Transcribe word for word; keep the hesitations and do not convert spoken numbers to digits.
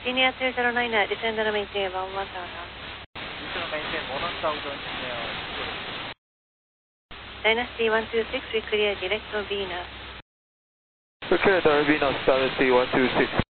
Senior two zero nine, descend and maintain one one thousand. Descend and maintain one thousand, Senior. Dynasty one two six, we clear direct to Venus. We clear direct Venus, Dynasty one two six.